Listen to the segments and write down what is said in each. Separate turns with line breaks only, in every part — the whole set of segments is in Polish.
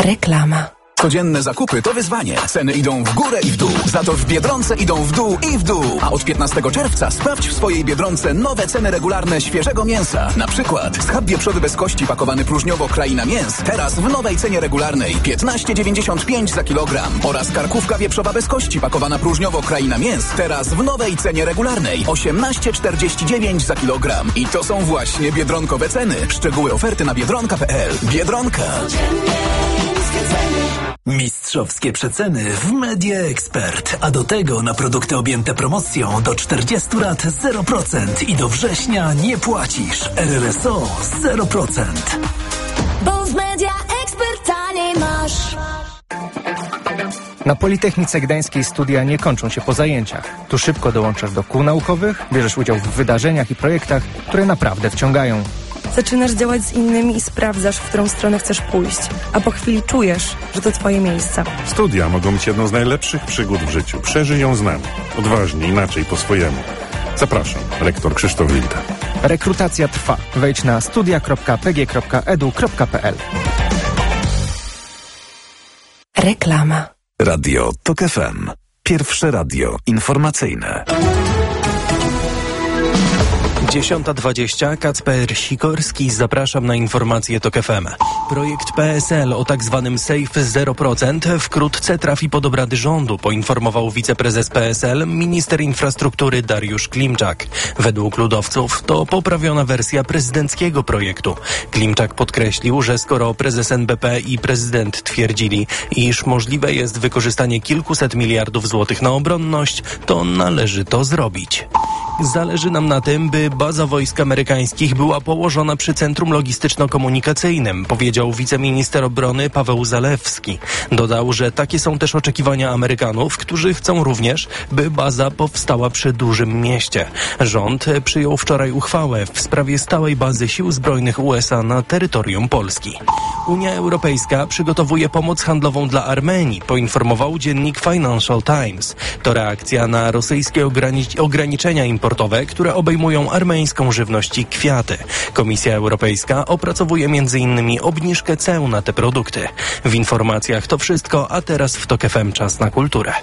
Reklama.
Codzienne zakupy to wyzwanie. Ceny idą w górę i w dół. Za to w Biedronce idą w dół i w dół. A od 15 czerwca sprawdź w swojej Biedronce nowe ceny regularne świeżego mięsa. Na przykład schab wieprzowany bez kości pakowany próżniowo Kraina Mięs. Teraz w nowej cenie regularnej 15,95 za kilogram. Oraz karkówka wieprzowa bez kości pakowana próżniowo Kraina Mięs. Teraz w nowej cenie regularnej 18,49 za kilogram. I to są właśnie biedronkowe ceny. Szczegóły oferty na biedronka.pl. Biedronka.
Mistrzowskie przeceny w Media Expert, a do tego na produkty objęte promocją do 40 lat 0% i do września nie płacisz. RRSO 0%.
Bo w Media Expert taniej masz.
Na Politechnice Gdańskiej studia nie kończą się po zajęciach. Tu szybko dołączasz do kół naukowych, bierzesz udział w wydarzeniach i projektach, które naprawdę wciągają.
Zaczynasz działać z innymi i sprawdzasz, w którą stronę chcesz pójść, a po chwili czujesz, że to twoje miejsce.
Studia mogą być jedną z najlepszych przygód w życiu. Przeżyj ją z nami. Odważnie, inaczej, po swojemu. Zapraszam, rektor Krzysztof Wilda.
Rekrutacja trwa. Wejdź na studia.pg.edu.pl.
Reklama.
Radio TOK FM. Pierwsze radio informacyjne.
10:20. Kacper Sikorski. Zapraszam na informacje TOK FM. Projekt PSL o tak zwanym Safe 0% wkrótce trafi pod obrady rządu, poinformował wiceprezes PSL, minister infrastruktury Dariusz Klimczak. Według ludowców to poprawiona wersja prezydenckiego projektu. Klimczak podkreślił, że skoro prezes NBP i prezydent twierdzili, iż możliwe jest wykorzystanie kilkuset miliardów złotych na obronność, to należy to zrobić. Zależy nam na tym, by baza wojsk amerykańskich była położona przy centrum logistyczno-komunikacyjnym, powiedział wiceminister obrony Paweł Zalewski. Dodał, że takie są też oczekiwania Amerykanów, którzy chcą również, by baza powstała przy dużym mieście. Rząd przyjął wczoraj uchwałę w sprawie stałej bazy sił zbrojnych USA na terytorium Polski. Unia Europejska przygotowuje pomoc handlową dla Armenii, poinformował dziennik Financial Times. To reakcja na rosyjskie ograniczenia importowe, które obejmują armeńską żywność i kwiaty. Komisja Europejska opracowuje m.in. obniżkę cen na te produkty. W informacjach to wszystko, a teraz w TOK FM czas na kulturę.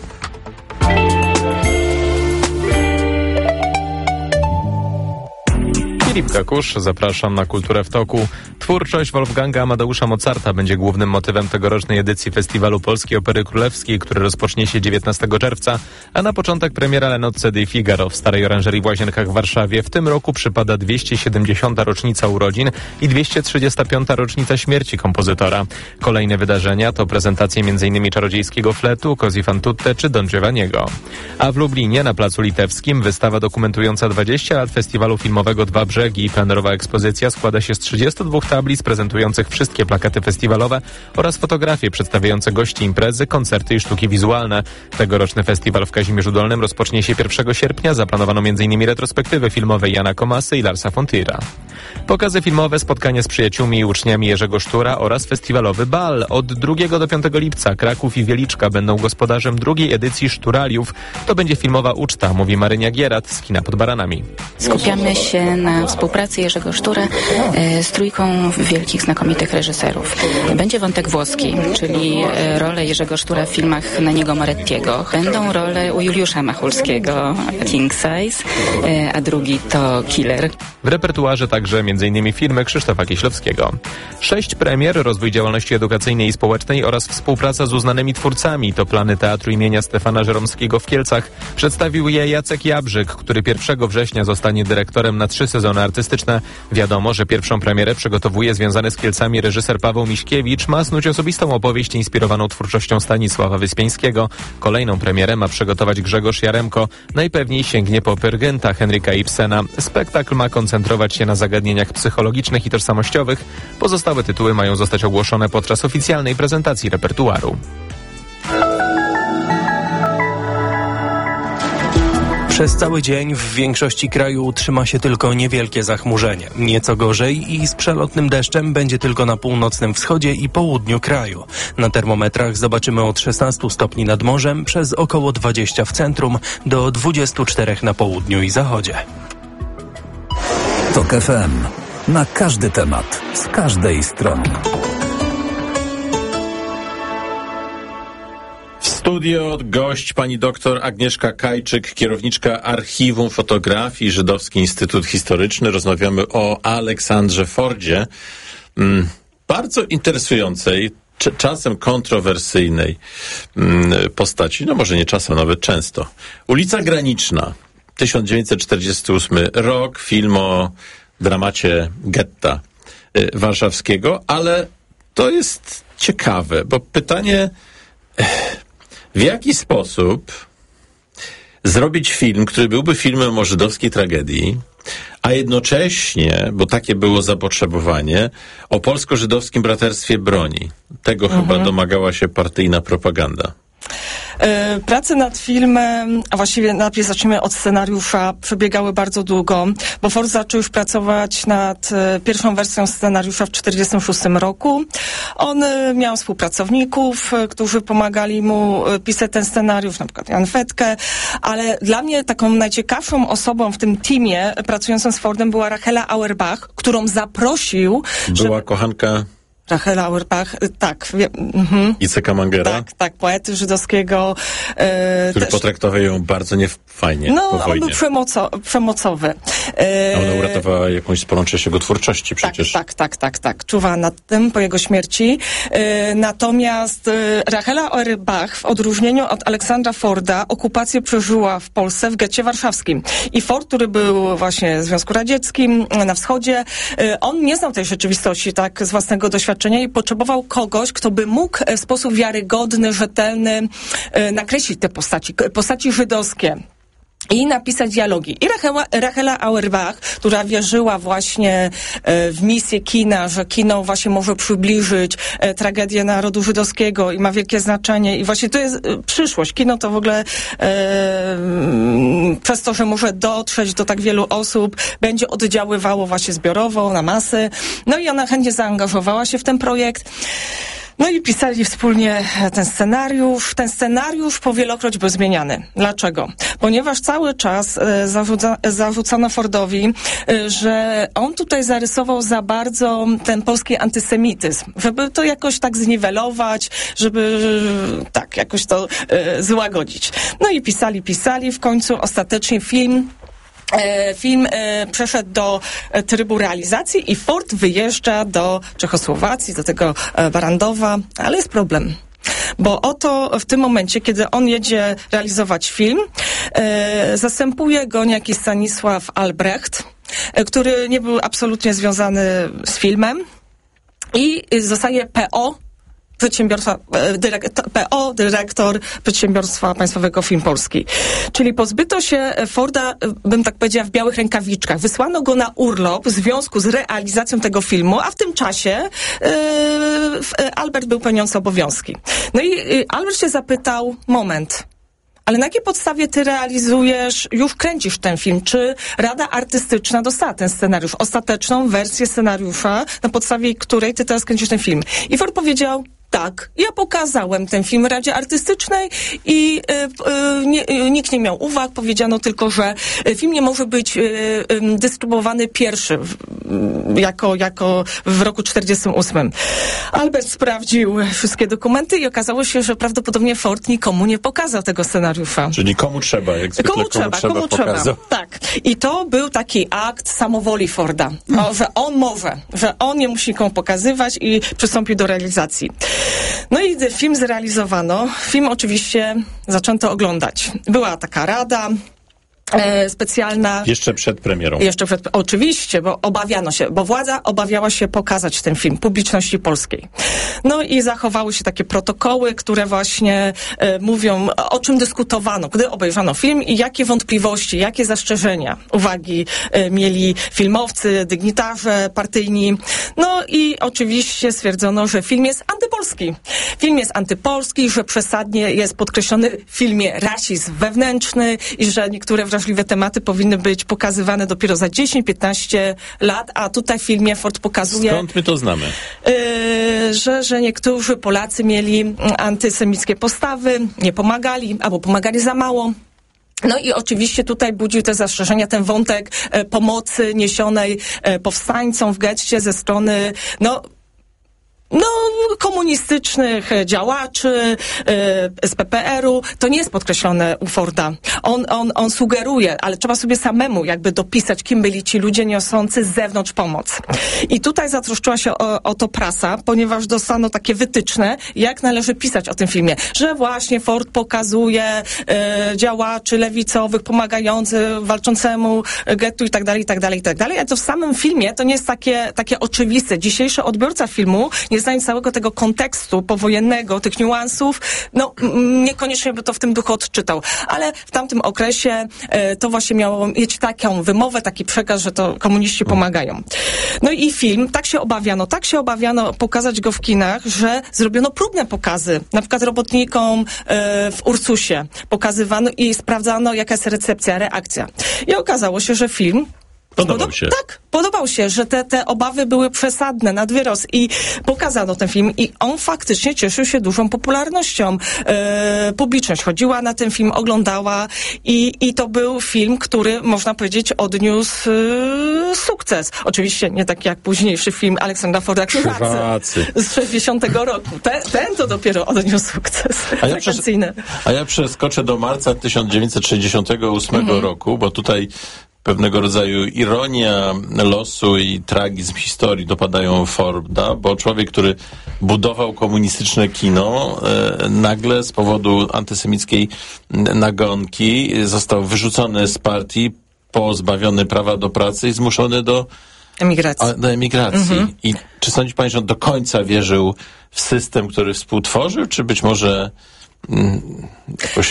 Filip Kakusz, zapraszam na Kulturę w Toku. Twórczość Wolfganga Amadeusza Mozarta będzie głównym motywem tegorocznej edycji Festiwalu Polskiej Opery Królewskiej, który rozpocznie się 19 czerwca, a na początek premiera Le Nozze di Figaro w Starej Oranżerii w Łazienkach w Warszawie. W tym roku przypada 270. rocznica urodzin i 235. rocznica śmierci kompozytora. Kolejne wydarzenia to prezentacje m.in. Czarodziejskiego Fletu, Così fan tutte czy Don Giovanniego. A w Lublinie na Placu Litewskim wystawa dokumentująca 20 lat festiwalu filmowego Dwa Brzegi. Plenerowa ekspozycja składa się z 32 tablic prezentujących wszystkie plakaty festiwalowe oraz fotografie przedstawiające gości imprezy, koncerty i sztuki wizualne. Tegoroczny festiwal w Kazimierzu Dolnym rozpocznie się 1 sierpnia. Zaplanowano m.in. retrospektywy filmowe Jana Komasy i Larsa von Trier'a. Pokazy filmowe, spotkania z przyjaciółmi i uczniami Jerzego Sztura oraz festiwalowy bal. Od 2 do 5 lipca Kraków i Wieliczka będą gospodarzem drugiej edycji Szturaliów. To będzie filmowa uczta, mówi Marynia Gierat z Kina pod Baranami.
Skupiamy się na współpracy Jerzego Sztura z trójką wielkich, znakomitych reżyserów. Będzie wątek włoski, czyli rolę Jerzego Sztura w filmach Naniego Morettiego. Będą role u Juliusza Machulskiego, King Size, a drugi to Killer.
W repertuarze także m.in. filmy Krzysztofa Kieślowskiego. 6 premier, rozwój działalności edukacyjnej i społecznej oraz współpraca z uznanymi twórcami to plany Teatru imienia Stefana Żeromskiego w Kielcach. Przedstawił je Jacek Jabrzyk, który 1 września zostanie dyrektorem na 3 sezony artystyczne. Wiadomo, że pierwszą premierę przygotowuje związany z Kielcami reżyser Paweł Miśkiewicz. Ma snuć osobistą opowieść inspirowaną twórczością Stanisława Wyspiańskiego. Kolejną premierę ma przygotować Grzegorz Jaremko. Najpewniej sięgnie po Pyrgynta Henryka Ibsena. Spektakl ma koncentrować się na zagadnieniach psychologicznych i tożsamościowych. Pozostałe tytuły mają zostać ogłoszone podczas oficjalnej prezentacji repertuaru.
Przez cały dzień w większości kraju utrzyma się tylko niewielkie zachmurzenie. Nieco gorzej i z przelotnym deszczem będzie tylko na północnym wschodzie i południu kraju. Na termometrach zobaczymy od 16 stopni nad morzem, przez około 20 w centrum, do 24 na południu i zachodzie.
TOK FM. Na każdy temat, z każdej strony.
Studio, gość pani doktor Agnieszka Kajczyk, kierowniczka Archiwum Fotografii, Żydowski Instytut Historyczny. Rozmawiamy o Aleksandrze Fordzie, bardzo interesującej, czasem kontrowersyjnej postaci, no może nie czasem, nawet często. Ulica Graniczna, 1948 rok, film o dramacie getta warszawskiego, ale to jest ciekawe, bo pytanie, w jaki sposób zrobić film, który byłby filmem o żydowskiej tragedii, a jednocześnie, bo takie było zapotrzebowanie, o polsko-żydowskim braterstwie broni. Tego chyba domagała się partyjna propaganda.
Prace nad filmem, a właściwie najpierw zacznijmy od scenariusza, przebiegały bardzo długo, bo Ford zaczął już pracować nad pierwszą wersją scenariusza w 1946 roku. On miał współpracowników, którzy pomagali mu pisać ten scenariusz, na przykład Jan Fetke, ale dla mnie taką najciekawszą osobą w tym teamie pracującym z Fordem była Rachela Auerbach, którą zaprosił.
Była kochanka
Rachela Auerbach, tak.
Iceka Mangera?
Tak, poety żydowskiego.
Który potraktował ją bardzo niefajnie po wojnie.
On był przemocowy.
A ona uratowała jakąś sporą część jego twórczości przecież.
Tak. Czuwa nad tym po jego śmierci. Natomiast Rachela Auerbach, w odróżnieniu od Aleksandra Forda, okupację przeżyła w Polsce, w getcie warszawskim. I Ford, który był właśnie w Związku Radzieckim, na wschodzie, on nie znał tej rzeczywistości tak z własnego doświadczenia i potrzebował kogoś, kto by mógł w sposób wiarygodny, rzetelny nakreślić te postaci żydowskie i napisać dialogi. I Rachela Auerbach, która wierzyła właśnie w misję kina, że kino właśnie może przybliżyć tragedię narodu żydowskiego i ma wielkie znaczenie. I właśnie to jest przyszłość. Kino to w ogóle przez to, że może dotrzeć do tak wielu osób, będzie oddziaływało właśnie zbiorowo na masy. No i ona chętnie zaangażowała się w ten projekt. No i pisali wspólnie ten scenariusz. Ten scenariusz powielokroć był zmieniany. Dlaczego? Ponieważ cały czas zarzucano Fordowi, że on tutaj zarysował za bardzo ten polski antysemityzm, żeby to jakoś tak zniwelować, żeby tak jakoś to złagodzić. No i pisali, w końcu ostatecznie film przeszedł do trybu realizacji i Ford wyjeżdża do Czechosłowacji, do tego Barandowa, ale jest problem. Bo oto w tym momencie, kiedy on jedzie realizować film, zastępuje go niejaki Stanisław Albrecht, który nie był absolutnie związany z filmem i zostaje dyrektor Przedsiębiorstwa Państwowego Film Polski. Czyli pozbyto się Forda, bym tak powiedziała, w białych rękawiczkach. Wysłano go na urlop w związku z realizacją tego filmu, a w tym czasie Albert był pełniący obowiązki. No i Albert się zapytał, ale na jakiej podstawie ty realizujesz, już kręcisz ten film? Czy Rada Artystyczna dostała ten scenariusz, ostateczną wersję scenariusza, na podstawie której ty teraz kręcisz ten film? I Ford powiedział, tak, ja pokazałem ten film Radzie Artystycznej i nikt nie miał uwag. Powiedziano tylko, że film nie może być dystrybuowany pierwszy, jako w roku 1948. Albert sprawdził wszystkie dokumenty i okazało się, że prawdopodobnie Ford nikomu nie pokazał tego scenariusza.
Czyli komu trzeba, jak zwykle komu trzeba.
Tak. I to był taki akt samowoli Forda, że on może, że on nie musi nikomu pokazywać i przystąpił do realizacji. No i film zrealizowano. Film oczywiście zaczęto oglądać. Była taka rada specjalna.
Jeszcze przed premierą.
Oczywiście, bo władza obawiała się pokazać ten film publiczności polskiej. No i zachowały się takie protokoły, które właśnie mówią, o czym dyskutowano, gdy obejrzano film i jakie wątpliwości, jakie zastrzeżenia, uwagi mieli filmowcy, dygnitarze partyjni. No i oczywiście stwierdzono, że film jest antypolski. Film jest antypolski, że przesadnie jest podkreślony w filmie rasizm wewnętrzny i że niektóre wrażliwe tematy powinny być pokazywane dopiero za 10-15 lat, a tutaj w filmie Ford pokazuje...
Skąd my to znamy?
Że niektórzy Polacy mieli antysemickie postawy, nie pomagali, albo pomagali za mało. No i oczywiście tutaj budził te zastrzeżenia, ten wątek pomocy niesionej powstańcom w getcie ze strony, komunistycznych działaczy z PPR-u. To nie jest podkreślone u Forda. On sugeruje, ale trzeba sobie samemu jakby dopisać, kim byli ci ludzie niosący z zewnątrz pomoc. I tutaj zatroszczyła się o to prasa, ponieważ dostano takie wytyczne, jak należy pisać o tym filmie, że właśnie Ford pokazuje działaczy lewicowych pomagających walczącemu gettu i tak dalej, i tak dalej, i tak dalej. A to w samym filmie to nie jest takie oczywiste. Dzisiejszy odbiorca filmu, nie znając całego tego kontekstu powojennego, tych niuansów, no niekoniecznie by to w tym duchu odczytał. Ale w tamtym okresie to właśnie miało mieć taką wymowę, taki przekaz, że to komuniści pomagają. No i film, tak się obawiano pokazać go w kinach, że zrobiono próbne pokazy. Na przykład robotnikom w Ursusie pokazywano i sprawdzano, jaka jest recepcja, reakcja. I okazało się, że film
Podobał się.
Tak, podobał się, że te obawy były przesadne, nad wyrost i pokazano ten film i on faktycznie cieszył się dużą popularnością. Publiczność chodziła na ten film, oglądała i to był film, który można powiedzieć odniósł sukces. Oczywiście nie taki jak późniejszy film Aleksandra Forda Krzyżacy z 60 roku. Ten to dopiero odniósł sukces.
A ja przeskoczę do marca 1968 roku, bo tutaj pewnego rodzaju ironia losu i tragizm historii dopadają Forda, bo człowiek, który budował komunistyczne kino, nagle z powodu antysemickiej nagonki został wyrzucony z partii, pozbawiony prawa do pracy i zmuszony do emigracji. I czy sądzi pani, że on do końca wierzył w system, który współtworzył, czy być może jakoś...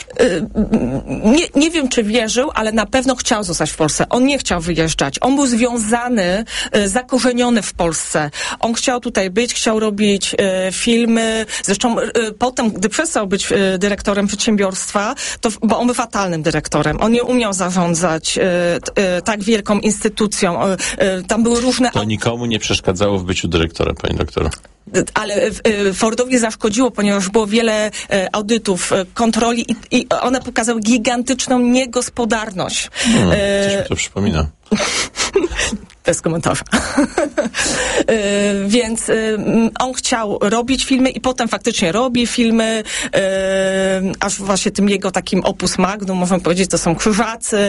Nie wiem, czy wierzył, ale na pewno chciał zostać w Polsce. On nie chciał wyjeżdżać. On był związany, zakorzeniony w Polsce. On chciał tutaj być, chciał robić filmy. Zresztą potem, gdy przestał być dyrektorem przedsiębiorstwa, bo on był fatalnym dyrektorem. On nie umiał zarządzać tak wielką instytucją. Tam były różne...
To nikomu nie przeszkadzało w byciu dyrektorem, pani doktor.
Ale Fordowi zaszkodziło, ponieważ było wiele audytów, kontroli i one pokazały gigantyczną niegospodarność.
Coś mi to przypomina.
Bez komentarza. Więc on chciał robić filmy i potem faktycznie robi filmy, aż właśnie tym jego takim opus magnum, można powiedzieć, to są Krzyżacy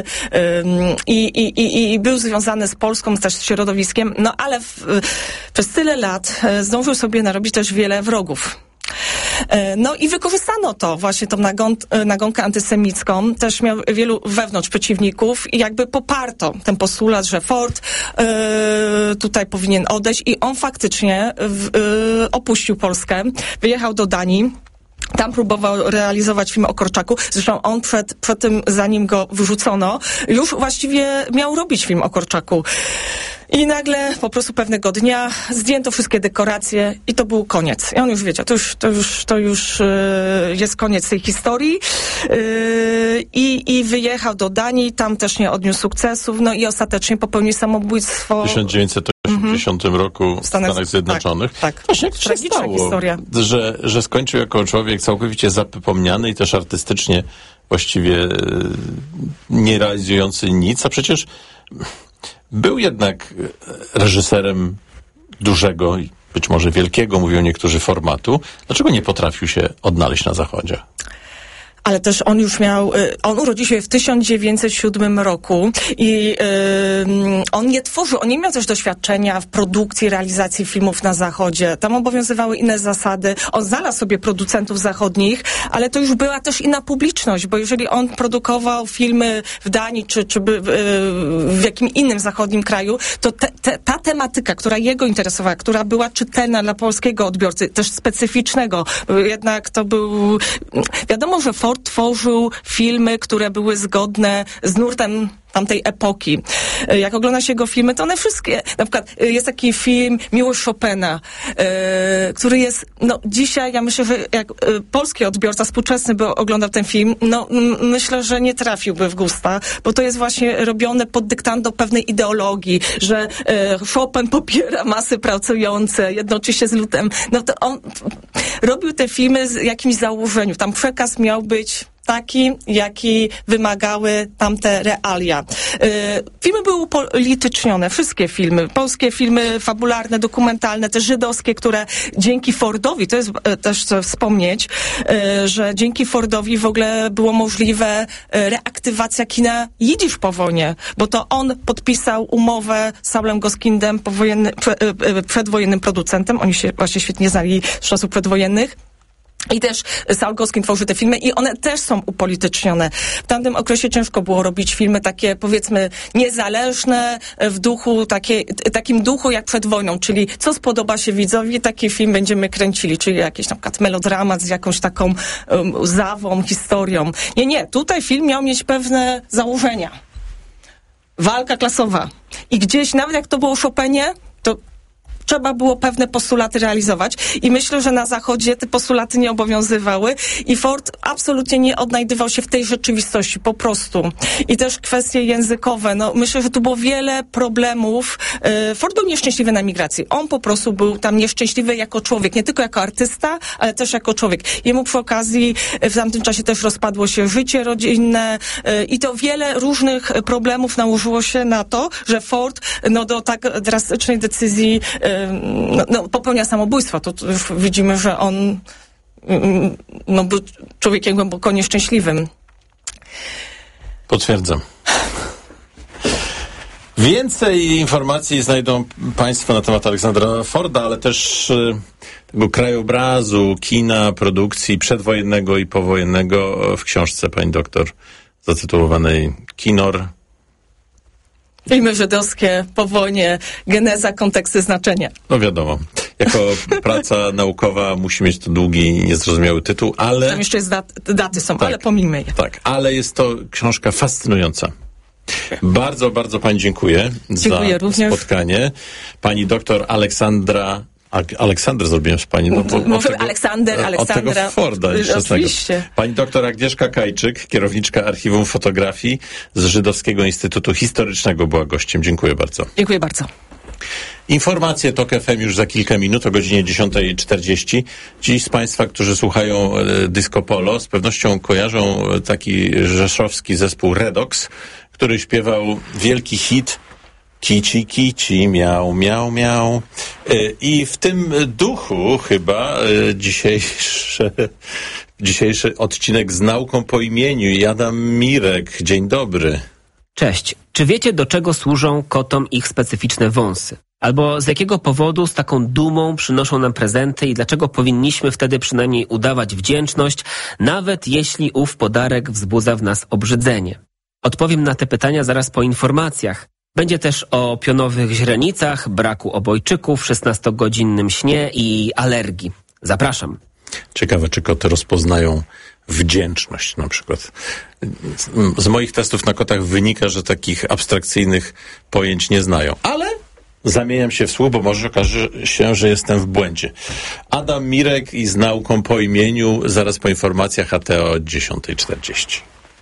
i był związany z Polską, też z środowiskiem, no ale przez tyle lat zdążył sobie narobić też wiele wrogów. No i wykorzystano to, właśnie tą nagonkę antysemicką. Też miał wielu wewnątrz przeciwników i jakby poparto ten postulat, że Ford tutaj powinien odejść i on faktycznie opuścił Polskę, wyjechał do Danii. Tam próbował realizować film o Korczaku. Zresztą on przed tym, zanim go wyrzucono, już właściwie miał robić film o Korczaku. I nagle po prostu pewnego dnia zdjęto wszystkie dekoracje i to był koniec. I on już wiedział, to już jest koniec tej historii. I wyjechał do Danii, tam też nie odniósł sukcesów, no i ostatecznie popełnił samobójstwo.
W 1980 roku w Stanach Zjednoczonych.
Tak.
Właśnie jak to się stało,
historia.
Że skończył jako człowiek całkowicie zapomniany i też artystycznie właściwie nie realizujący nic, a przecież był jednak reżyserem dużego i być może wielkiego, mówią niektórzy, formatu. Dlaczego nie potrafił się odnaleźć na Zachodzie?
Ale też on już miał, on urodził się w 1907 roku i on nie miał też doświadczenia w produkcji, realizacji filmów na Zachodzie. Tam obowiązywały inne zasady. On znalazł sobie producentów zachodnich, ale to już była też inna publiczność, bo jeżeli on produkował filmy w Danii czy w jakim innym zachodnim kraju, to ta tematyka, która jego interesowała, która była czytelna dla polskiego odbiorcy, też specyficznego, jednak to był, wiadomo, że Ford tworzył filmy, które były zgodne z nurtem tamtej epoki. Jak ogląda się jego filmy, to one wszystkie, na przykład jest taki film Miłość Chopina, który jest, no dzisiaj ja myślę, że jak polski odbiorca współczesny by oglądał ten film, no myślę, że nie trafiłby w gusta, bo to jest właśnie robione pod dyktando pewnej ideologii, że Chopin popiera masy pracujące, jednocześnie z ludem. No to on robił te filmy z jakimś założeniem. Tam przekaz miał być taki, jaki wymagały tamte realia. Filmy były upolitycznione, wszystkie filmy, polskie filmy fabularne, dokumentalne, te żydowskie, które dzięki Fordowi, to jest też co wspomnieć, że dzięki Fordowi w ogóle było możliwe reaktywacja kina jidysz po wojnie, bo to on podpisał umowę z Saulem Goskindem, przedwojennym producentem, oni się właśnie świetnie znali z czasów przedwojennych. I też Saul Goskind tworzy te filmy i one też są upolitycznione. W tamtym okresie ciężko było robić filmy takie, powiedzmy, niezależne, w duchu, takim duchu jak przed wojną, czyli co spodoba się widzowi, taki film będziemy kręcili, czyli jakiś na przykład melodramat z jakąś taką zawą, historią. Nie, tutaj film miał mieć pewne założenia. Walka klasowa. I gdzieś, nawet jak to było w Chopinie, to trzeba było pewne postulaty realizować i myślę, że na Zachodzie te postulaty nie obowiązywały i Ford absolutnie nie odnajdywał się w tej rzeczywistości, po prostu. I też kwestie językowe, myślę, że tu było wiele problemów. Ford był nieszczęśliwy na emigracji. On po prostu był tam nieszczęśliwy jako człowiek, nie tylko jako artysta, ale też jako człowiek. Jemu przy okazji w tamtym czasie też rozpadło się życie rodzinne i to wiele różnych problemów nałożyło się na to, że Ford do tak drastycznej decyzji popełnia samobójstwo. To już widzimy, że on był człowiekiem głęboko nieszczęśliwym.
Potwierdzam. Więcej informacji znajdą Państwo na temat Aleksandra Forda, ale też tego krajobrazu kina, produkcji przedwojennego i powojennego w książce pani doktor zatytułowanej Kinor.
Filmy żydowskie po wojnie, geneza, konteksty, znaczenia.
No wiadomo, jako praca naukowa musi mieć to długi i niezrozumiały tytuł, ale...
Tam jeszcze jest daty są, tak, ale pomijmy je.
Tak, ale jest to książka fascynująca. Bardzo, bardzo pani dziękuję za
również
spotkanie. Pani doktor Aleksander zrobiłem z pani.
Może Aleksandra.
Od tego Forda
oczywiście.
Pani doktor Agnieszka Kajczyk, kierowniczka Archiwum Fotografii z Żydowskiego Instytutu Historycznego, była gościem. Dziękuję bardzo.
Dziękuję bardzo.
Informacje TOK FM już za kilka minut o godzinie 10:40. Ci z Państwa, którzy słuchają Disco Polo, z pewnością kojarzą taki rzeszowski zespół Redox, który śpiewał wielki hit Kici, kici, miau, miau, miau. I w tym duchu chyba dzisiejszy odcinek z nauką po imieniu. Adam Mirek, dzień dobry.
Cześć. Czy wiecie, do czego służą kotom ich specyficzne wąsy? Albo z jakiego powodu z taką dumą przynoszą nam prezenty i dlaczego powinniśmy wtedy przynajmniej udawać wdzięczność, nawet jeśli ów podarek wzbudza w nas obrzydzenie? Odpowiem na te pytania zaraz po informacjach. Będzie też o pionowych źrenicach, braku obojczyków, 16-godzinnym śnie i alergii. Zapraszam.
Ciekawe, czy koty rozpoznają wdzięczność na przykład. Z moich testów na kotach wynika, że takich abstrakcyjnych pojęć nie znają. Ale zamieniam się w słuch, bo może okaże się, że jestem w błędzie. Adam Mirek i z nauką po imieniu, zaraz po informacjach AT o 10:40.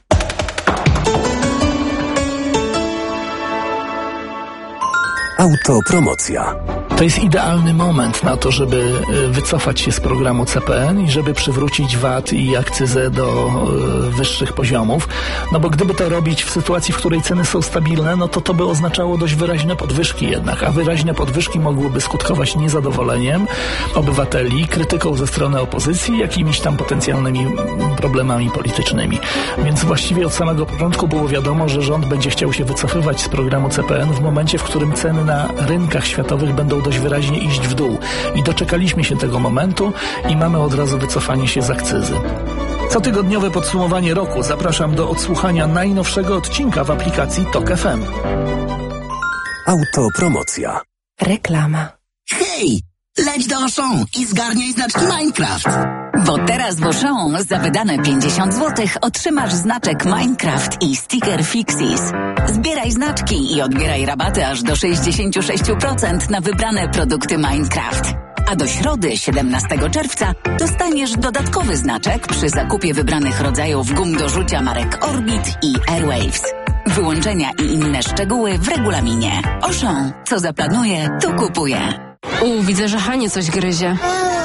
Autopromocja.
To jest idealny moment na to, żeby wycofać się z programu CPN i żeby przywrócić VAT i akcyzę do wyższych poziomów. No bo gdyby to robić w sytuacji, w której ceny są stabilne, no to by oznaczało dość wyraźne podwyżki jednak, a wyraźne podwyżki mogłyby skutkować niezadowoleniem obywateli, krytyką ze strony opozycji, jakimiś tam potencjalnymi problemami politycznymi. Więc właściwie od samego początku było wiadomo, że rząd będzie chciał się wycofywać z programu CPN w momencie, w którym ceny na rynkach światowych będą dość wyraźnie iść w dół. I doczekaliśmy się tego momentu i mamy od razu wycofanie się z akcyzy. Cotygodniowe podsumowanie roku. Zapraszam do odsłuchania najnowszego odcinka w aplikacji TOK FM.
Autopromocja.
Reklama.
Hej! Leć do Auchan i zgarniaj znaczki Minecraft.
Bo teraz w Auchan za wydane 50 zł otrzymasz znaczek Minecraft i sticker Fixies. Zbieraj znaczki i odbieraj rabaty aż do 66% na wybrane produkty Minecraft. A do środy, 17 czerwca, dostaniesz dodatkowy znaczek przy zakupie wybranych rodzajów gum do rzucia marek Orbit i Airwaves. Wyłączenia i inne szczegóły w regulaminie. Auchan, co zaplanuje, to kupuje.
Widzę, że Hanie coś gryzie.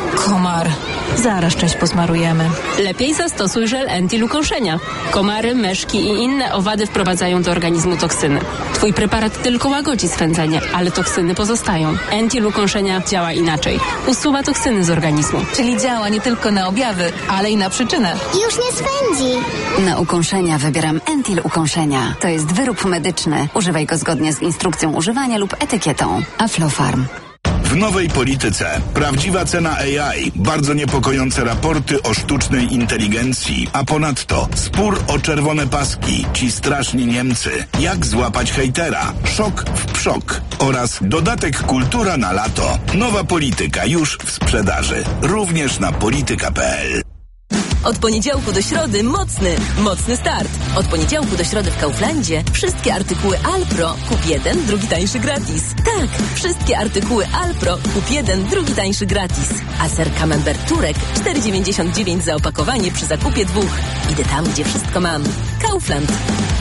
Komar. Zaraz część posmarujemy.
Lepiej zastosuj żel Entil ukąszenia. Komary, myszki i inne owady wprowadzają do organizmu toksyny. Twój preparat tylko łagodzi swędzenie, ale toksyny pozostają. Entil ukąszenia działa inaczej. Usuwa toksyny z organizmu.
Czyli działa nie tylko na objawy, ale i na przyczynę.
Już nie swędzi.
Na ukąszenia wybieram Entil ukąszenia. To jest wyrób medyczny. Używaj go zgodnie z instrukcją używania lub etykietą. Aflofarm.
W nowej polityce prawdziwa cena AI, bardzo niepokojące raporty o sztucznej inteligencji, a ponadto spór o czerwone paski, ci straszni Niemcy, jak złapać hejtera, szok w przok oraz dodatek kultura na lato. Nowa polityka już w sprzedaży, również na polityka.pl.
Od poniedziałku do środy mocny start. Od poniedziałku do środy w Kauflandzie wszystkie artykuły Alpro kup jeden, drugi tańszy gratis. Tak, wszystkie artykuły Alpro kup jeden, drugi tańszy gratis. A ser Camembert Turek 4,99 za opakowanie przy zakupie 2. Idę tam, gdzie wszystko mam. Kaufland.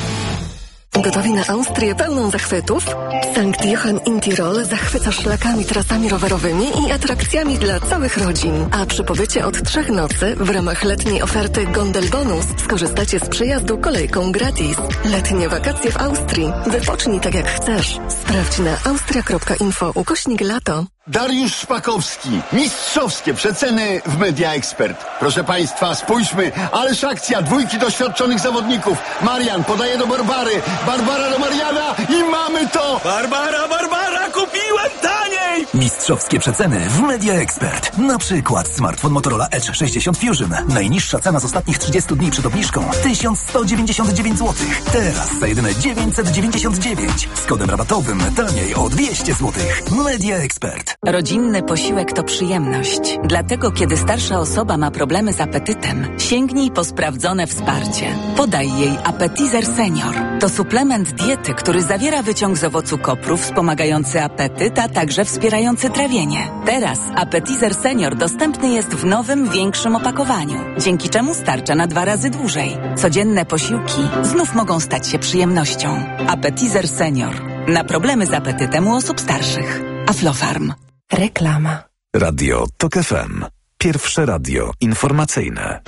Gotowi na Austrię pełną zachwytów? Sankt Johann in Tirol zachwyca szlakami, trasami rowerowymi i atrakcjami dla całych rodzin. A przy pobycie od 3 nocy w ramach letniej oferty Gondel Bonus skorzystacie z przejazdu kolejką gratis. Letnie wakacje w Austrii. Wypocznij tak jak chcesz. Sprawdź na austria.info/lato.
Dariusz Szpakowski. Mistrzowskie przeceny w Media Expert. Proszę Państwa, spójrzmy. Ależ akcja. 2 doświadczonych zawodników. Marian podaje do Barbary. Barbara do Mariana i mamy to!
Barbara, kupiłem taniej! Mistrzowskie przeceny w Media Expert. Na przykład smartfon Motorola Edge 60 Fusion. Najniższa cena z ostatnich 30 dni przed obniżką 1199 zł. Teraz za jedyne 999. Z kodem rabatowym taniej o 200 zł. Media Expert.
Rodzinny posiłek to przyjemność. Dlatego, kiedy starsza osoba ma problemy z apetytem, sięgnij po sprawdzone wsparcie. Podaj jej Appetizer Senior. To suplement diety, który zawiera wyciąg z owocu kopru wspomagający apetyt, a także wspierający trawienie. Teraz Appetizer Senior dostępny jest w nowym, większym opakowaniu, dzięki czemu starcza na 2 razy dłużej. Codzienne posiłki znów mogą stać się przyjemnością. Appetizer Senior. Na problemy z apetytem u osób starszych. Aflofarm.
Reklama.
Radio TOK FM. Pierwsze radio informacyjne.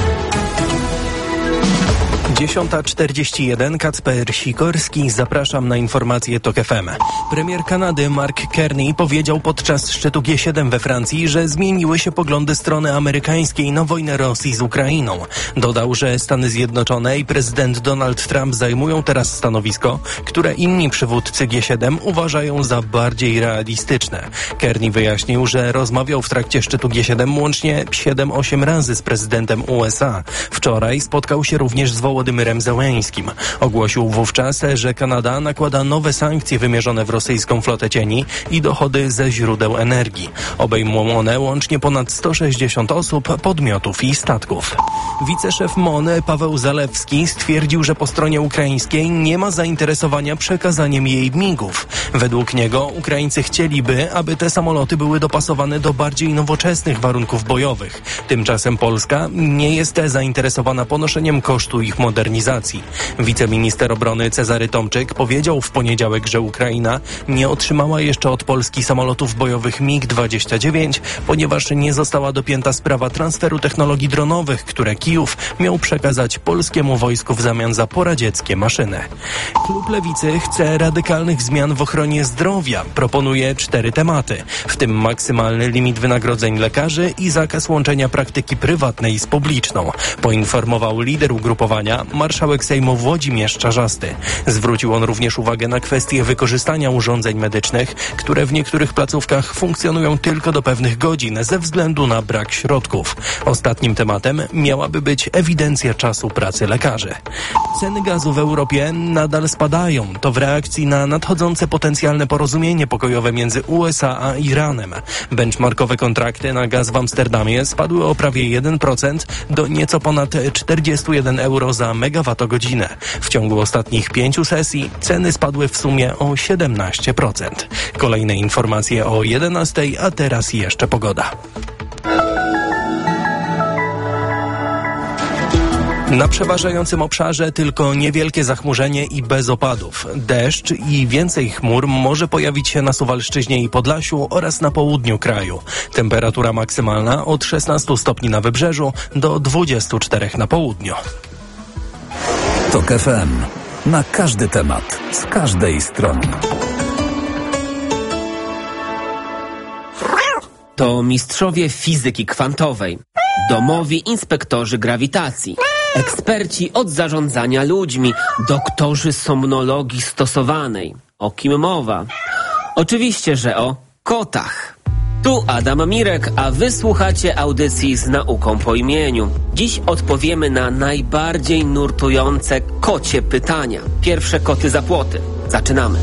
10:41, Kacper Sikorski, zapraszam na informacje TOK FM. Premier Kanady Mark Carney powiedział podczas szczytu G7 we Francji, że zmieniły się poglądy strony amerykańskiej na wojnę Rosji z Ukrainą. Dodał, że Stany Zjednoczone i prezydent Donald Trump zajmują teraz stanowisko, które inni przywódcy G7 uważają za bardziej realistyczne. Carney wyjaśnił, że rozmawiał w trakcie szczytu G7 łącznie 7-8 razy z prezydentem USA. Wczoraj spotkał się również z Wołodymyrem Zełeńskim. Ogłosił wówczas, że Kanada nakłada nowe sankcje wymierzone w rosyjską flotę cieni i dochody ze źródeł energii. Obejmą one łącznie ponad 160 osób, podmiotów i statków. Wiceszef MON Paweł Zalewski stwierdził, że po stronie ukraińskiej nie ma zainteresowania przekazaniem jej MIG-ów. Według niego Ukraińcy chcieliby, aby te samoloty były dopasowane do bardziej nowoczesnych warunków bojowych. Tymczasem Polska nie jest zainteresowana ponoszeniem kosztu ich modernizacji. Wiceminister obrony Cezary Tomczyk powiedział w poniedziałek, że Ukraina nie otrzymała jeszcze od Polski samolotów bojowych MiG-29, ponieważ nie została dopięta sprawa transferu technologii dronowych, które Kijów miał przekazać polskiemu wojsku w zamian za poradzieckie maszyny. Klub Lewicy chce radykalnych zmian w ochronie zdrowia. Proponuje 4 tematy, w tym maksymalny limit wynagrodzeń lekarzy i zakaz łączenia praktyki prywatnej z publiczną, poinformował lider ugrupowania, marszałek Sejmu Włodzimierz Czarzasty. Zwrócił on również uwagę na kwestię wykorzystania urządzeń medycznych, które w niektórych placówkach funkcjonują tylko do pewnych godzin ze względu na brak środków. Ostatnim tematem miałaby być ewidencja czasu pracy lekarzy. Ceny gazu w Europie nadal spadają. To w reakcji na nadchodzące potencjalne porozumienie pokojowe między USA a Iranem. Benchmarkowe kontrakty na gaz w Amsterdamie spadły o prawie 1% do nieco ponad 41 euro za megawattogodzinę. W ciągu ostatnich 5 sesji ceny spadły w sumie o 17%. Kolejne informacje o 11:00, a teraz jeszcze pogoda. Na przeważającym obszarze tylko niewielkie zachmurzenie i bez opadów. Deszcz i więcej chmur może pojawić się na Suwalszczyźnie i Podlasiu oraz na południu kraju. Temperatura maksymalna od 16 stopni na wybrzeżu do 24 na południu.
TOK FM. Na każdy temat, z każdej strony.
To mistrzowie fizyki kwantowej, domowi inspektorzy grawitacji, eksperci od zarządzania ludźmi, doktorzy somnologii stosowanej. O kim mowa? Oczywiście, że o kotach. Tu Adam Mirek, a wy słuchacie audycji z nauką po imieniu. Dziś odpowiemy na najbardziej nurtujące kocie pytania. Pierwsze koty za płoty. Zaczynamy.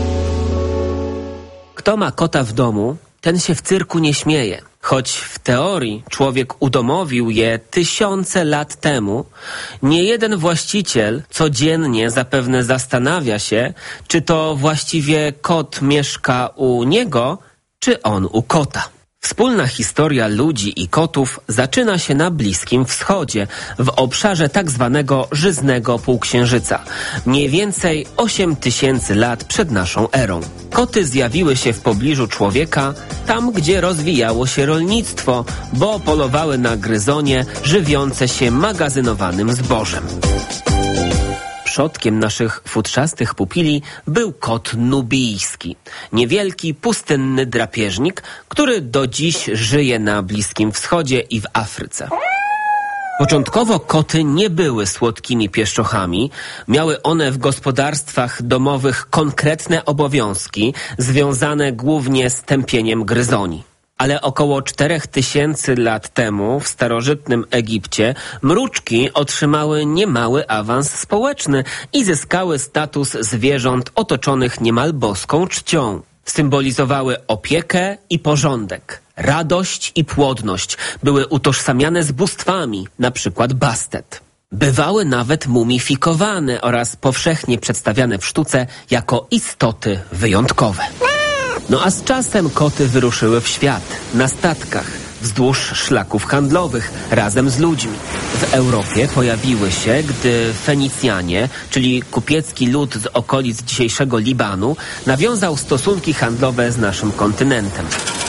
Kto ma kota w domu, ten się w cyrku nie śmieje. Choć w teorii człowiek udomowił je tysiące lat temu, niejeden właściciel codziennie zapewne zastanawia się, czy to właściwie kot mieszka u niego, czy on u kota. Wspólna historia ludzi i kotów zaczyna się na Bliskim Wschodzie, w obszarze tak zwanego żyznego półksiężyca. Mniej więcej 8000 lat przed naszą erą. Koty zjawiły się w pobliżu człowieka, tam gdzie rozwijało się rolnictwo, bo polowały na gryzonie żywiące się magazynowanym zbożem. Przodkiem naszych futrzastych pupili był kot nubijski. Niewielki, pustynny drapieżnik, który do dziś żyje na Bliskim Wschodzie i w Afryce. Początkowo koty nie były słodkimi pieszczochami. Miały one w gospodarstwach domowych konkretne obowiązki, związane głównie z tępieniem gryzoni. Ale około 4000 lat temu w starożytnym Egipcie mruczki otrzymały niemały awans społeczny i zyskały status zwierząt otoczonych niemal boską czcią. Symbolizowały opiekę i porządek, radość i płodność. Były utożsamiane z bóstwami, na przykład Bastet. Bywały nawet mumifikowane oraz powszechnie przedstawiane w sztuce jako istoty wyjątkowe. No a z czasem koty wyruszyły w świat, na statkach, wzdłuż szlaków handlowych, razem z ludźmi. W Europie pojawiły się, gdy Fenicjanie, czyli kupiecki lud z okolic dzisiejszego Libanu, nawiązał stosunki handlowe z naszym kontynentem.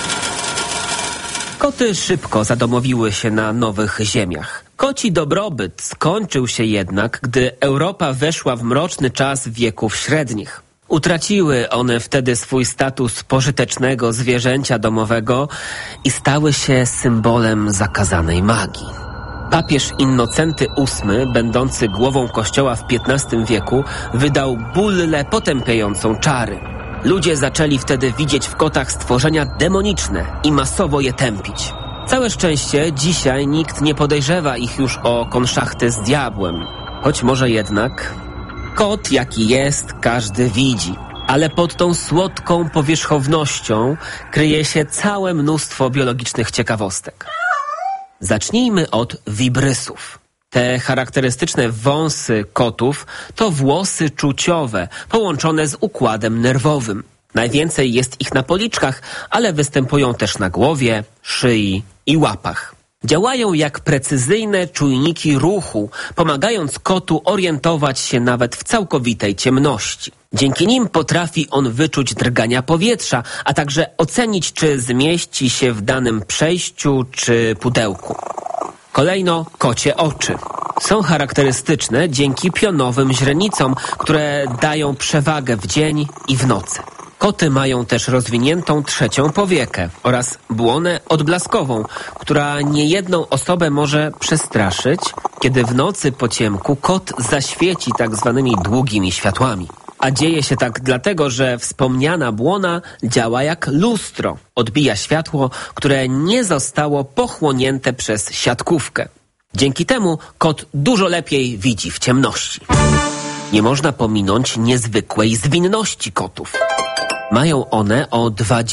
Koty szybko zadomowiły się na nowych ziemiach. Koci dobrobyt skończył się jednak, gdy Europa weszła w mroczny czas wieków średnich. Utraciły one wtedy swój status pożytecznego zwierzęcia domowego i stały się symbolem zakazanej magii. Papież Innocenty VIII, będący głową kościoła w XV wieku, wydał bullę potępiającą czary. Ludzie zaczęli wtedy widzieć w kotach stworzenia demoniczne i masowo je tępić. Całe szczęście dzisiaj nikt nie podejrzewa ich już o konszachty z diabłem. Choć może jednak... Kot jaki jest, każdy widzi, ale pod tą słodką powierzchownością kryje się całe mnóstwo biologicznych ciekawostek. Zacznijmy od wibrysów. Te charakterystyczne wąsy kotów to włosy czuciowe, połączone z układem nerwowym. Najwięcej jest ich na policzkach, ale występują też na głowie, szyi i łapach. Działają jak precyzyjne czujniki ruchu, pomagając kotu orientować się nawet w całkowitej ciemności. Dzięki nim potrafi on wyczuć drgania powietrza, a także ocenić, czy zmieści się w danym przejściu czy pudełku. Kolejno kocie oczy. Są charakterystyczne dzięki pionowym źrenicom, które dają przewagę w dzień i w nocy. Koty mają też rozwiniętą trzecią powiekę oraz błonę odblaskową, która niejedną osobę może przestraszyć, kiedy w nocy po ciemku kot zaświeci tak zwanymi długimi światłami. A dzieje się tak dlatego, że wspomniana błona działa jak lustro. Odbija światło, które nie zostało pochłonięte przez siatkówkę. Dzięki temu kot dużo lepiej widzi w ciemności. Nie można pominąć niezwykłej zwinności kotów. Mają one o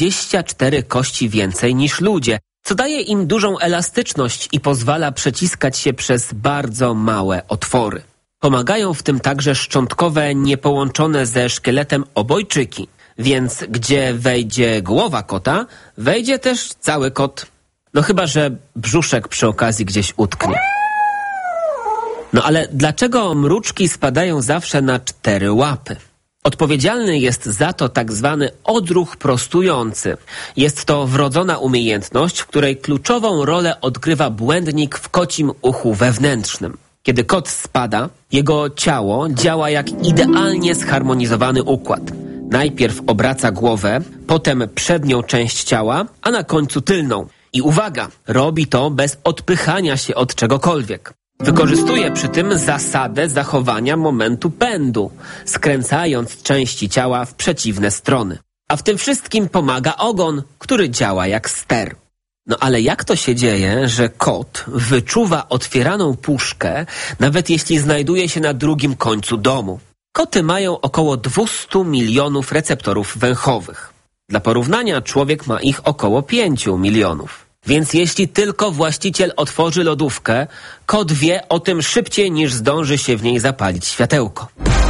24 kości więcej niż ludzie, co daje im dużą elastyczność i pozwala przeciskać się przez bardzo małe otwory. Pomagają w tym także szczątkowe, niepołączone ze szkieletem obojczyki, więc gdzie wejdzie głowa kota, wejdzie też cały kot. No chyba że brzuszek przy okazji gdzieś utknie. No ale dlaczego mruczki spadają zawsze na 4 łapy? Odpowiedzialny jest za to tak zwany odruch prostujący. Jest to wrodzona umiejętność, w której kluczową rolę odgrywa błędnik w kocim uchu wewnętrznym. Kiedy kot spada, jego ciało działa jak idealnie zharmonizowany układ. Najpierw obraca głowę, potem przednią część ciała, a na końcu tylną. I uwaga, robi to bez odpychania się od czegokolwiek. Wykorzystuje przy tym zasadę zachowania momentu pędu, skręcając części ciała w przeciwne strony. A w tym wszystkim pomaga ogon, który działa jak ster. No ale jak to się dzieje, że kot wyczuwa otwieraną puszkę, nawet jeśli znajduje się na drugim końcu domu? Koty mają około 200 milionów receptorów węchowych. Dla porównania człowiek ma ich około 5 milionów. Więc jeśli tylko właściciel otworzy lodówkę, kot wie o tym szybciej niż zdąży się w niej zapalić światełko.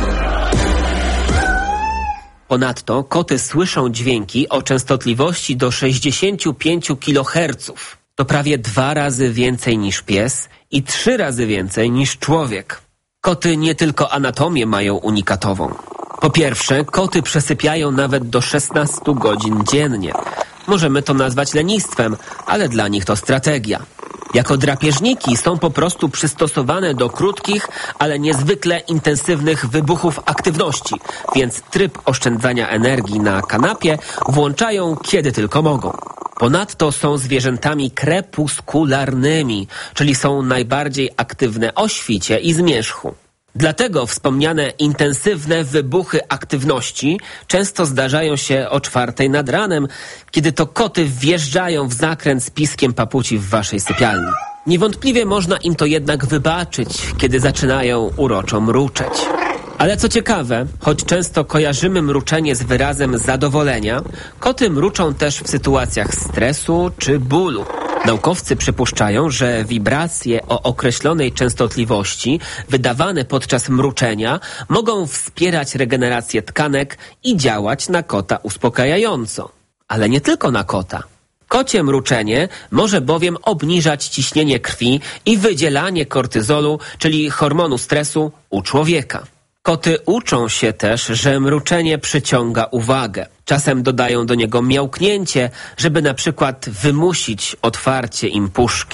Ponadto koty słyszą dźwięki o częstotliwości do 65 kHz. To prawie 2 razy więcej niż pies i 3 razy więcej niż człowiek. Koty nie tylko anatomię mają unikatową. Po pierwsze, koty przesypiają nawet do 16 godzin dziennie. Możemy to nazwać lenistwem, ale dla nich to strategia. Jako drapieżniki są po prostu przystosowane do krótkich, ale niezwykle intensywnych wybuchów aktywności, więc tryb oszczędzania energii na kanapie włączają kiedy tylko mogą. Ponadto są zwierzętami krepuskularnymi, czyli są najbardziej aktywne o świcie i zmierzchu. Dlatego wspomniane intensywne wybuchy aktywności często zdarzają się o 4:00 nad ranem, kiedy to koty wjeżdżają w zakręt z piskiem papuci w waszej sypialni. Niewątpliwie można im to jednak wybaczyć, kiedy zaczynają uroczo mruczeć. Ale co ciekawe, choć często kojarzymy mruczenie z wyrazem zadowolenia, koty mruczą też w sytuacjach stresu czy bólu. Naukowcy przypuszczają, że wibracje o określonej częstotliwości wydawane podczas mruczenia mogą wspierać regenerację tkanek i działać na kota uspokajająco. Ale nie tylko na kota. Kocie mruczenie może bowiem obniżać ciśnienie krwi i wydzielanie kortyzolu, czyli hormonu stresu, u człowieka. Koty uczą się też, że mruczenie przyciąga uwagę. Czasem dodają do niego miałknięcie, żeby na przykład wymusić otwarcie im puszki.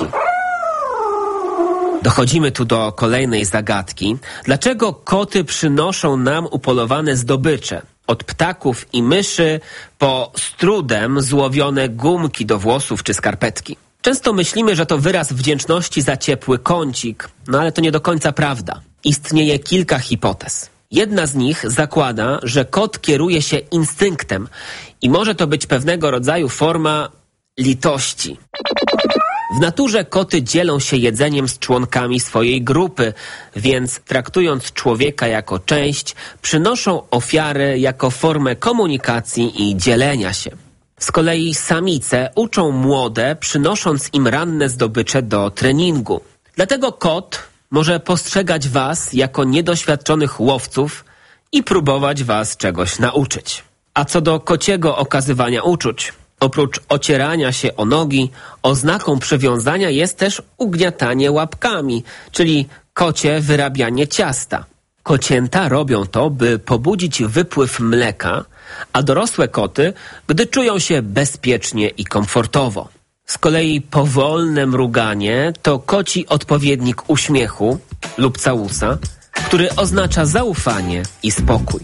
Dochodzimy tu do kolejnej zagadki. Dlaczego koty przynoszą nam upolowane zdobycze? Od ptaków i myszy po z trudem złowione gumki do włosów czy skarpetki. Często myślimy, że to wyraz wdzięczności za ciepły kącik, no ale to nie do końca prawda. Istnieje kilka hipotez. Jedna z nich zakłada, że kot kieruje się instynktem i może to być pewnego rodzaju forma litości. W naturze koty dzielą się jedzeniem z członkami swojej grupy, więc traktując człowieka jako część, przynoszą ofiary jako formę komunikacji i dzielenia się. Z kolei samice uczą młode, przynosząc im ranne zdobycze do treningu. Dlatego kot może postrzegać was jako niedoświadczonych łowców i próbować was czegoś nauczyć. A co do kociego okazywania uczuć, oprócz ocierania się o nogi, oznaką przywiązania jest też ugniatanie łapkami, czyli kocie wyrabianie ciasta. Kocięta robią to, by pobudzić wypływ mleka, a dorosłe koty, gdy czują się bezpiecznie i komfortowo. Z kolei powolne mruganie to koci odpowiednik uśmiechu lub całusa, który oznacza zaufanie i spokój.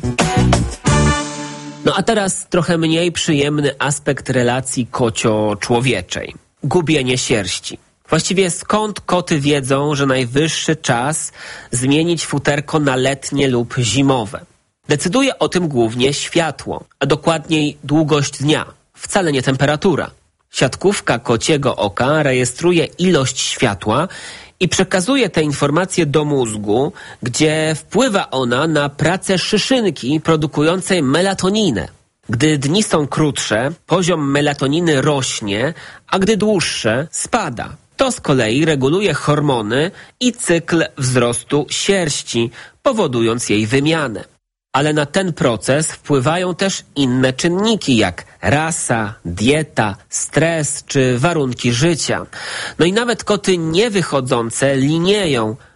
No a teraz trochę mniej przyjemny aspekt relacji kocio-człowieczej. Gubienie sierści. Właściwie skąd koty wiedzą, że najwyższy czas zmienić futerko na letnie lub zimowe? Decyduje o tym głównie światło, a dokładniej długość dnia, wcale nie temperatura. Siatkówka kociego oka rejestruje ilość światła i przekazuje te informacje do mózgu, gdzie wpływa ona na pracę szyszynki produkującej melatoninę. Gdy dni są krótsze, poziom melatoniny rośnie, a gdy dłuższe, spada. To z kolei reguluje hormony i cykl wzrostu sierści, powodując jej wymianę. Ale na ten proces wpływają też inne czynniki, jak rasa, dieta, stres czy warunki życia. No i nawet koty niewychodzące linieją,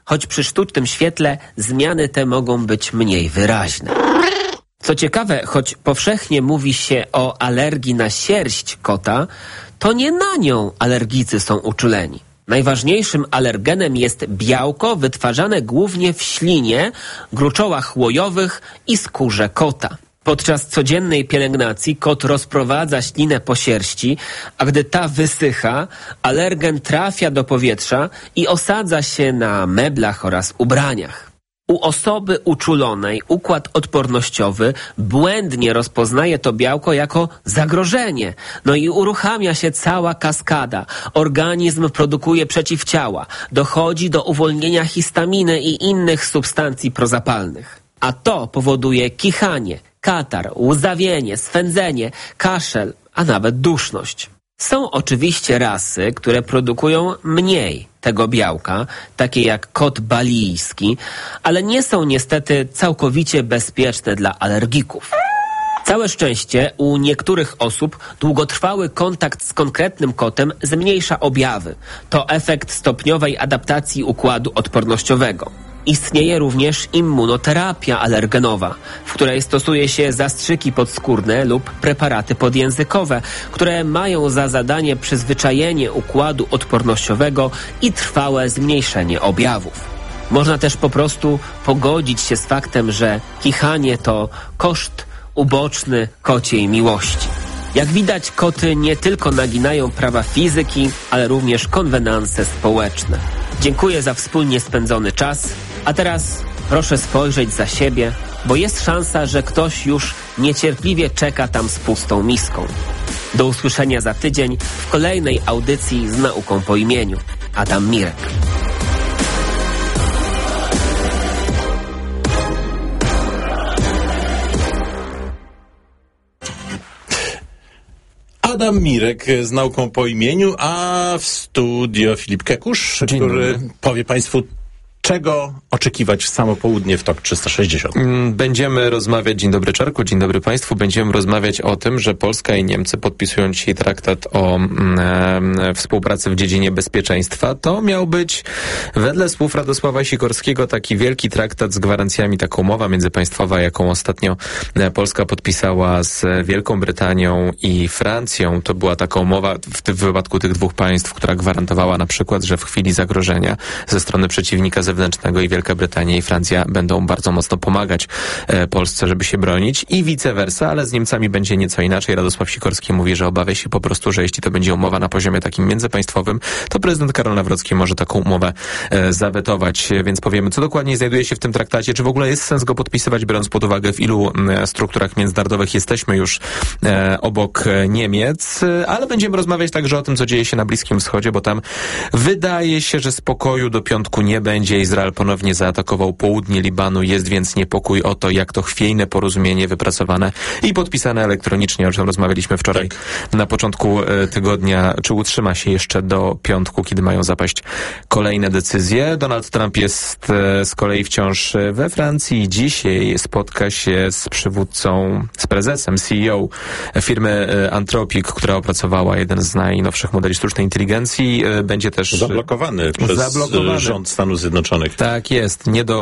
choć przy sztucznym świetle zmiany te mogą być mniej wyraźne. Co ciekawe, choć powszechnie mówi się o alergii na sierść kota, to nie na nią alergicy są uczuleni. Najważniejszym alergenem jest białko wytwarzane głównie w ślinie, gruczołach łojowych i skórze kota. Podczas codziennej pielęgnacji kot rozprowadza ślinę po sierści, a gdy ta wysycha, alergen trafia do powietrza i osadza się na meblach oraz ubraniach. U osoby uczulonej układ odpornościowy błędnie rozpoznaje to białko jako zagrożenie. No i uruchamia się cała kaskada. Organizm produkuje przeciwciała. Dochodzi do uwolnienia histaminy i innych substancji prozapalnych. A to powoduje kichanie, katar, łzawienie, swędzenie, kaszel, a nawet duszność. Są oczywiście rasy, które produkują mniej tego białka, takie jak kot balijski, ale nie są niestety całkowicie bezpieczne dla alergików. Całe szczęście u niektórych osób długotrwały kontakt z konkretnym kotem zmniejsza objawy. To efekt stopniowej adaptacji układu odpornościowego. Istnieje również immunoterapia alergenowa, w której stosuje się zastrzyki podskórne lub preparaty podjęzykowe, które mają za zadanie przyzwyczajenie układu odpornościowego i trwałe zmniejszenie objawów. Można też po prostu pogodzić się z faktem, że kichanie to koszt uboczny kociej miłości. Jak widać, koty nie tylko naginają prawa fizyki, ale również konwenanse społeczne. Dziękuję za wspólnie spędzony czas, a teraz proszę spojrzeć za siebie, bo jest szansa, że ktoś już niecierpliwie czeka tam z pustą miską. Do usłyszenia za tydzień w kolejnej audycji z nauką po imieniu. Adam Mirek.
Adam Mirek z nauką po imieniu, a w studio Filip Kekusz, który powie Państwu, czego oczekiwać w samo południe w TOK 360.
Będziemy rozmawiać, dzień dobry Czarku, dzień dobry Państwu, będziemy rozmawiać o tym, że Polska i Niemcy podpisują dzisiaj traktat o współpracy w dziedzinie bezpieczeństwa. To miał być wedle słów Radosława Sikorskiego taki wielki traktat z gwarancjami, taka umowa międzypaństwowa, jaką ostatnio Polska podpisała z Wielką Brytanią i Francją. To była taka umowa w wypadku tych dwóch państw, która gwarantowała na przykład, że w chwili zagrożenia ze strony przeciwnika zewnętrznego i Wielka Brytania i Francja będą bardzo mocno pomagać Polsce, żeby się bronić i vice versa, ale z Niemcami będzie nieco inaczej. Radosław Sikorski mówi, że obawia się po prostu, że jeśli to będzie umowa na poziomie takim międzypaństwowym, to prezydent Karol Nawrocki może taką umowę zawetować, więc powiemy, co dokładnie znajduje się w tym traktacie, czy w ogóle jest sens go podpisywać, biorąc pod uwagę, w ilu strukturach międzynarodowych jesteśmy już obok Niemiec, ale będziemy rozmawiać także o tym, co dzieje się na Bliskim Wschodzie, bo tam wydaje się, że spokoju do piątku nie będzie. Izrael ponownie zaatakował południe Libanu, jest więc niepokój o to, jak to chwiejne porozumienie wypracowane i podpisane elektronicznie, o czym rozmawialiśmy wczoraj na początku tygodnia, czy utrzyma się jeszcze do piątku, kiedy mają zapaść kolejne decyzje. Donald Trump jest z kolei wciąż we Francji. Dzisiaj spotka się z przywódcą, z prezesem, CEO firmy Anthropic, która opracowała jeden z najnowszych modeli sztucznej inteligencji. Będzie też
zablokowany przez rząd Stanów Zjednoczonych.
Tak jest.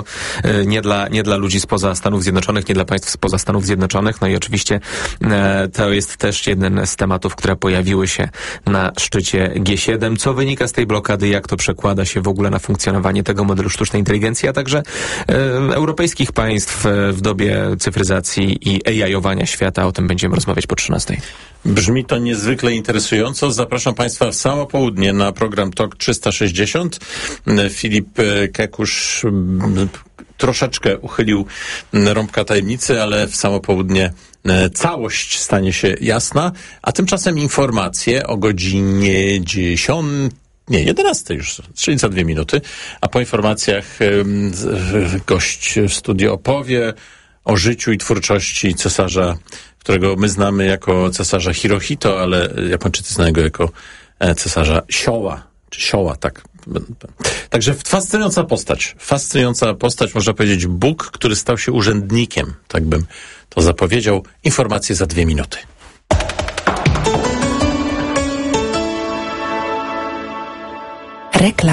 Nie dla ludzi spoza Stanów Zjednoczonych, nie dla państw spoza Stanów Zjednoczonych. No i oczywiście to jest też jeden z tematów, które pojawiły się na szczycie G7. Co wynika z tej blokady, jak to przekłada się w ogóle na funkcjonowanie tego modelu sztucznej inteligencji, a także europejskich państw w dobie cyfryzacji i AI-owania świata. O tym będziemy rozmawiać po 13:00.
Brzmi to niezwykle interesująco. Zapraszam Państwa w samo południe na program TOK 360. Filip Kekusz troszeczkę uchylił rąbka tajemnicy, ale w samo południe całość stanie się jasna. A tymczasem informacje o godzinie 11 już, czyli za 2 minuty. A po informacjach gość w studio opowie o życiu i twórczości cesarza, którego my znamy jako cesarza Hirohito, ale Japończycy znają go jako cesarza Showa, czy Showa, tak. Także fascynująca postać, można powiedzieć Bóg, który stał się urzędnikiem, tak bym to zapowiedział. Informacje za 2 minuty.
Reklama.